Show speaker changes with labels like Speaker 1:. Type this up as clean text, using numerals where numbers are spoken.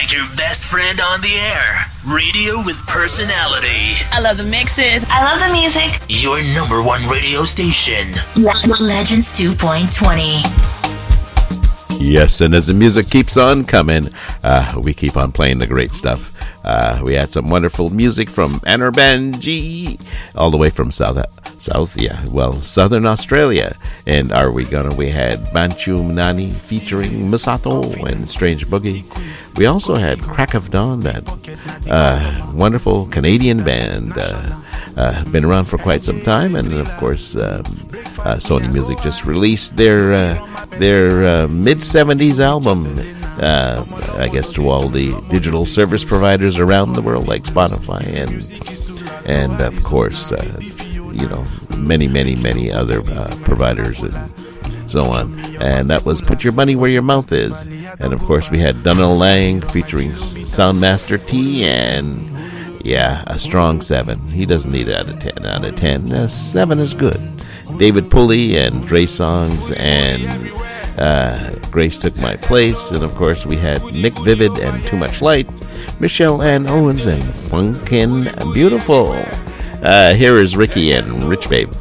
Speaker 1: like your best friend on the air. Radio with personality.
Speaker 2: I love the mixes.
Speaker 3: I love the music.
Speaker 1: Your number one radio station.
Speaker 3: Legends 2.20.
Speaker 4: Yes, and as the music keeps on coming, we keep on playing the great stuff. We had some wonderful music from Anorbanji, all the way from southern Australia. And we had Banchu Nani featuring Misato and Strange Boogie. We also had Crack of Dawn, that wonderful Canadian band. Been around for quite some time, and of course, Sony Music just released their mid-70s album. I guess to all the digital service providers around the world, like Spotify and of course, many other providers and so on. And that was Put Your Money Where Your Mouth Is. And of course, we had Donald Lang featuring Soundmaster T, and a strong 7. He doesn't need it out of 10. Out of 10, 7 is good. David Pulley and Dre Songs and Grace Took My Place. And of course, we had Nick Vivid and Too Much Light, Michelle Ann Owens and Funkin' Beautiful. Here is Ricky and Rich Babe.